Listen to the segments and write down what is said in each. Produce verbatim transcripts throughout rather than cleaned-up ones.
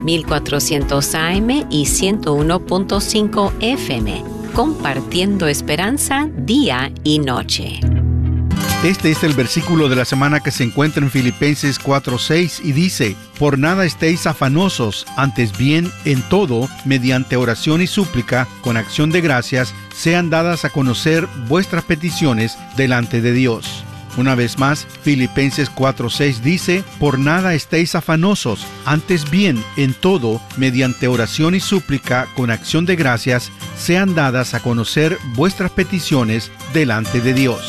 mil cuatrocientos A M y ciento uno punto cinco F M, compartiendo esperanza día y noche. Este es el versículo de la semana que se encuentra en Filipenses cuatro seis y dice: Por nada estéis afanosos, antes bien en todo, mediante oración y súplica, con acción de gracias, sean dadas a conocer vuestras peticiones delante de Dios. Una vez más, Filipenses cuatro seis dice: Por nada estéis afanosos, antes bien en todo, mediante oración y súplica, con acción de gracias, sean dadas a conocer vuestras peticiones delante de Dios.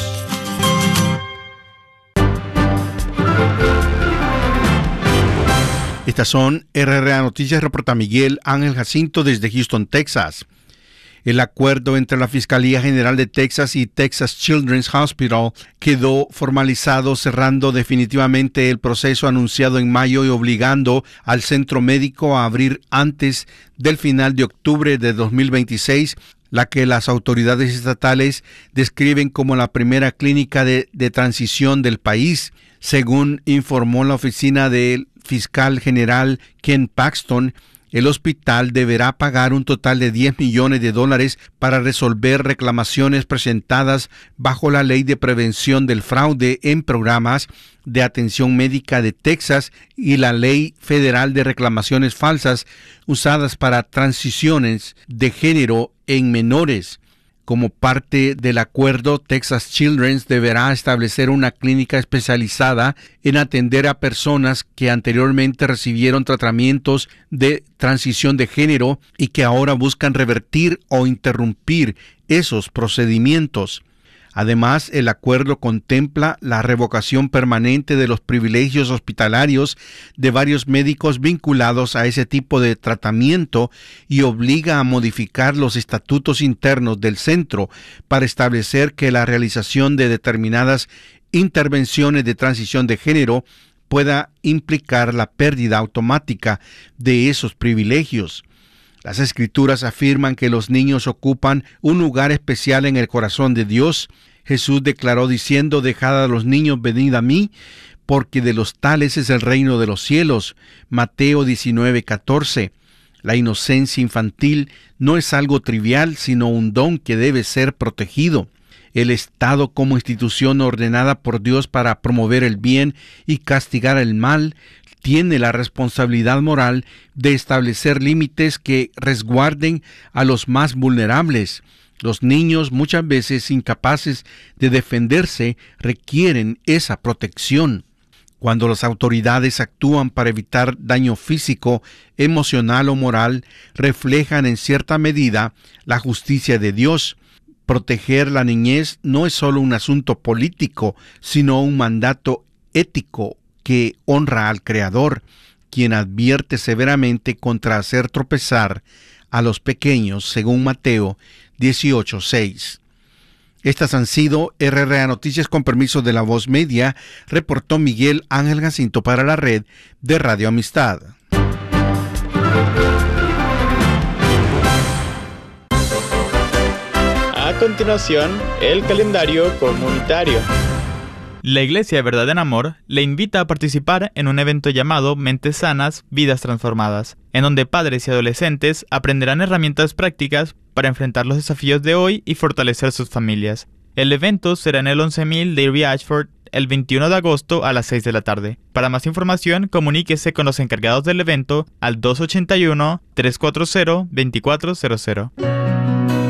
Estas son R R A Noticias, reporta Miguel Ángel Jacinto desde Houston, Texas. El acuerdo entre la Fiscalía General de Texas y Texas Children's Hospital quedó formalizado, cerrando definitivamente el proceso anunciado en mayo y obligando al centro médico a abrir antes del final de octubre de dos mil veintiséis, la que las autoridades estatales describen como la primera clínica de, de transición del país. Según informó la oficina del fiscal general Ken Paxton, el hospital deberá pagar un total de diez millones de dólares para resolver reclamaciones presentadas bajo la Ley de Prevención del Fraude en Programas de Atención Médica de Texas y la Ley Federal de Reclamaciones Falsas usadas para transiciones de género en menores. Como parte del acuerdo, Texas Children's deberá establecer una clínica especializada en atender a personas que anteriormente recibieron tratamientos de transición de género y que ahora buscan revertir o interrumpir esos procedimientos. Además, el acuerdo contempla la revocación permanente de los privilegios hospitalarios de varios médicos vinculados a ese tipo de tratamiento y obliga a modificar los estatutos internos del centro para establecer que la realización de determinadas intervenciones de transición de género pueda implicar la pérdida automática de esos privilegios. Las Escrituras afirman que los niños ocupan un lugar especial en el corazón de Dios. Jesús declaró diciendo: Dejad a los niños, venid a mí, porque de los tales es el reino de los cielos. Mateo diecinueve catorce. La inocencia infantil no es algo trivial, sino un don que debe ser protegido. El Estado, como institución ordenada por Dios para promover el bien y castigar el mal, tiene la responsabilidad moral de establecer límites que resguarden a los más vulnerables. Los niños, muchas veces incapaces de defenderse, requieren esa protección. Cuando las autoridades actúan para evitar daño físico, emocional o moral, reflejan en cierta medida la justicia de Dios. Proteger la niñez no es solo un asunto político, sino un mandato ético que honra al Creador, quien advierte severamente contra hacer tropezar a los pequeños, según Mateo dieciocho seis. Estas han sido R R A Noticias con permiso de La Voz Media, reportó Miguel Ángel Jacinto para la red de Radio Amistad. A continuación, el calendario comunitario. La Iglesia Verdad en Amor le invita a participar en un evento llamado Mentes Sanas, Vidas Transformadas, en donde padres y adolescentes aprenderán herramientas prácticas para enfrentar los desafíos de hoy y fortalecer sus familias. El evento será en el once mil Dairy Ashford el veintiuno de agosto a las seis de la tarde. Para más información, comuníquese con los encargados del evento al dos ocho uno, tres cuatro cero, dos cuatro cero cero.